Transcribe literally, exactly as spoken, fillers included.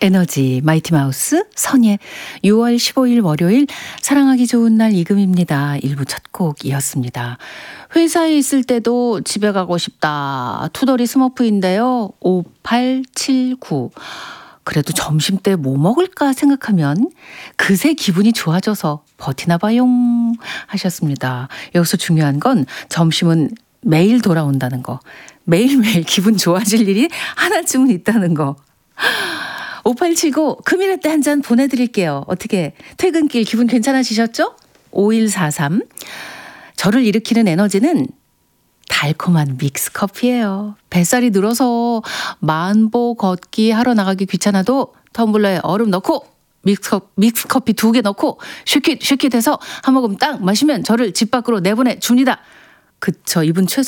에너지 마이티 마우스 선예 유월 십오일 월요일 사랑하기 좋은 날 이금입니다. 일부 첫 곡이었습니다. 회사에 있을 때도 집에 가고 싶다. 투덜이 스머프인데요. 오팔칠구. 그래도 점심때 뭐 먹을까 생각하면 그새 기분이 좋아져서 버티나 봐용 하셨습니다. 여기서 중요한 건 점심은 매일 돌아온다는 거. 매일매일 기분 좋아질 일이 하나쯤은 있다는 거. 오팔칠구 금이라떼 한 잔 보내드릴게요. 어떻게 퇴근길 기분 괜찮아지셨죠? 오일사삼 저를 일으키는 에너지는 달콤한 믹스커피예요. 뱃살이 늘어서 만보 걷기 하러 나가기 귀찮아도 텀블러에 얼음 넣고 믹스커, 믹스커피 두 개 넣고 슈킷 슈킷 해서 한 모금 딱 마시면 저를 집 밖으로 내보내 줍니다. 그쵸, 이분 최소